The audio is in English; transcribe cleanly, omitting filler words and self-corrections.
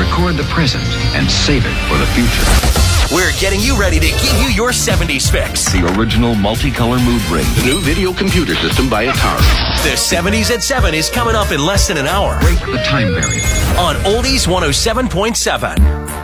Record the present and save it for the future. We're getting you ready to give you your 70s fix. The original multicolor mood ring. The new video computer system by Atari. The 70s at 7 is coming up in less than an hour. Break the time barrier. On Oldies 107.7.